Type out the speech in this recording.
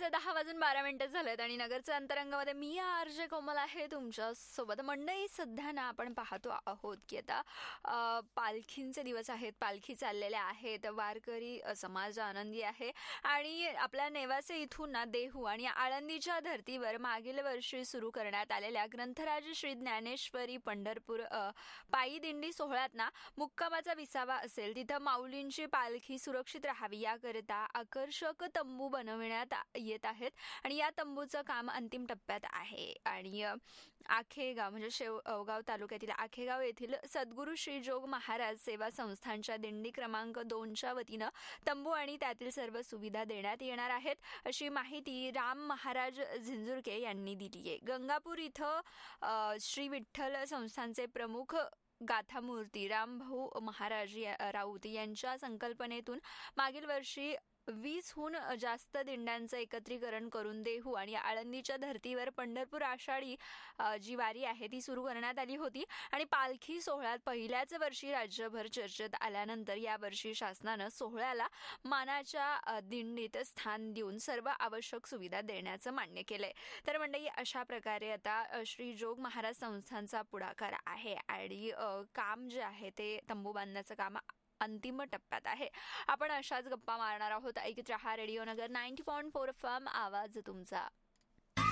दुपारचे 10:12 झालेत आणि नगरच्या अंतरंगामध्ये मी आरजे कोमल आहे तुमच्या सोबत. मंडळी, सध्या ना आपण पाहतो आहोत की आता पालखींचे दिवस आहेत, पालखी चाललेल्या आहेत, वारकरी समाज आनंदी आहे आणि आपल्या नेवासे इथून ना देहू आणि आळंदीच्या धर्तीवर मागील वर्षी सुरू करण्यात आलेल्या ग्रंथराज श्री ज्ञानेश्वरी पंढरपूर पायी दिंडी सोहळ्यात ना मुक्कामाचा विसावा असेल तिथं माऊलींची पालखी सुरक्षित राहावी याकरिता आकर्षक तंबू बनविण्यात येत आहेत आणि या तंबूचं काम अंतिम टप्प्यात आहे. आणि आखेगाव म्हणजे शेवगाव तालुक्यातील आखेगाव येथील सद्गुरू श्री जोग महाराज सेवा संस्थांच्या दिंडी क्रमांक 2च्या वतीनं तंबू आणि त्यातील सर्व सुविधा देण्यात येणार आहेत, अशी माहिती राम महाराज झिंजुरके यांनी दिली आहे. गंगापूर इथं श्री विठ्ठल संस्थांचे प्रमुख गाथामूर्ती रामभाऊ महाराज राऊत यांच्या संकल्पनेतून मागील वर्षी 20हून जास्त दिंड्यांचं एकत्रीकरण करून देहू आणि आळंदीच्या धर्तीवर पंढरपूर आषाढी जी वारी आहे ती सुरू करण्यात आली होती. आणि पालखी सोहळ्यात पहिल्याच वर्षी राज्यभर चर्चेत आल्यानंतर यावर्षी शासनानं सोहळ्याला मानाच्या दिंडीत स्थान देऊन सर्व आवश्यक सुविधा देण्याचं मान्य केलंय. तर मंडळी, अशा प्रकारे आता श्री जोग महाराज संस्थांचा पुढाकार आहे आणि काम जे आहे ते तंबू बांधण्याचं काम अंतिम टप्प्यात आहे. आपण अशाच गप्पा मारणार आहोत. ऐकत रहा रेडिओ नगर 90.4 FM, आवाज तुमचा.